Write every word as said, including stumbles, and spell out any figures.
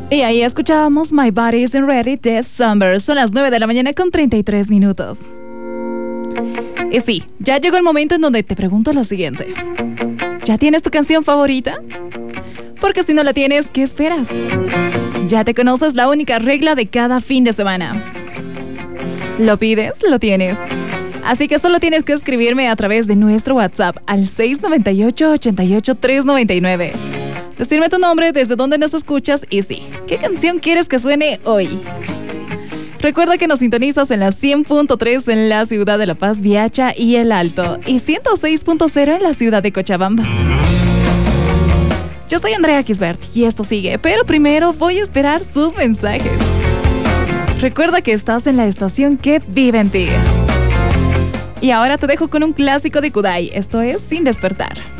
Y ahí escuchábamos My Body Isn't Ready de Summer. Son las nueve de la mañana con treinta y tres minutos. Y sí, ya llegó el momento en donde te pregunto lo siguiente. ¿Ya tienes tu canción favorita? Porque si no la tienes, ¿qué esperas? Ya te conoces la única regla de cada fin de semana. ¿Lo pides? Lo tienes. Así que solo tienes que escribirme a través de nuestro WhatsApp al seis nueve ocho, ocho ocho, tres nueve nueve. Decirme tu nombre, desde dónde nos escuchas y sí, ¿qué canción quieres que suene hoy? Recuerda que nos sintonizas en la cien punto tres en la ciudad de La Paz, Viacha y El Alto y ciento seis punto cero en la ciudad de Cochabamba. Yo soy Andrea Kisbert y esto sigue, pero primero voy a esperar sus mensajes. Recuerda que estás en la estación que vive en ti. Y ahora te dejo con un clásico de Kudai, esto es Sin Despertar.